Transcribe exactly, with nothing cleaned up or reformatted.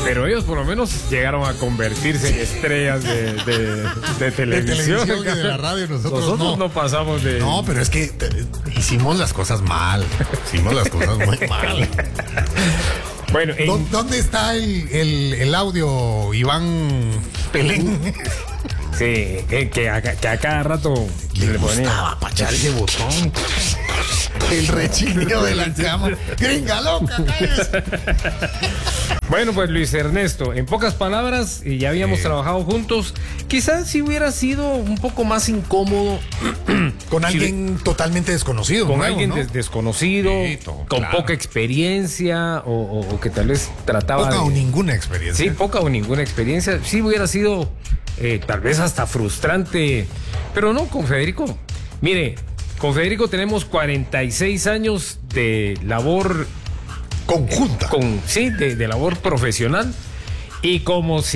Pero ellos por lo menos llegaron a convertirse en estrellas de, de, de televisión. De televisión y de la radio. Nosotros, nosotros no. no pasamos de... No, pero es que hicimos las cosas mal. Hicimos las cosas muy mal. Bueno, en... ¿Dónde está el, el, el audio, Iván Pelén? Sí, que, que, a, que a cada rato le, le ponía para echar ese botón. El rechineo de la cama. Gringa loca, cállese. Bueno, pues Luis Ernesto, en pocas palabras, y ya habíamos sí. trabajado juntos, quizás si hubiera sido un poco más incómodo con alguien si, totalmente desconocido. Con nuevo, alguien ¿no? des- desconocido, sí, todo, con claro. poca experiencia, o, o, o que tal vez trataba Poca de, o ninguna experiencia. Sí, poca o ninguna experiencia. Sí hubiera sido eh, tal vez hasta frustrante, pero no con Federico. Mire, con Federico tenemos cuarenta y seis años de labor conjunta. Con, sí, de, de labor profesional. Y como si